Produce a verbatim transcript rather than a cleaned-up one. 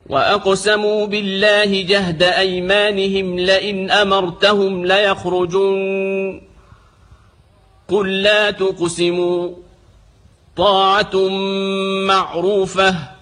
وأقسموا بالله جهد أيمانهم لئن أمرتهم ليخرجون قل لا تقسموا طاعة معروفة